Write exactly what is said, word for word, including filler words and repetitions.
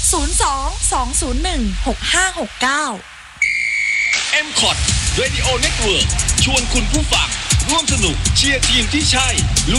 ศูนย์ สอง สอง ศูนย์ หนึ่ง หก ห้า หก เก้าเอ็ม คอท Radio Network ชวนคุณผู้ฟังร่วมสนุกเชียร์ทีมที่ใช่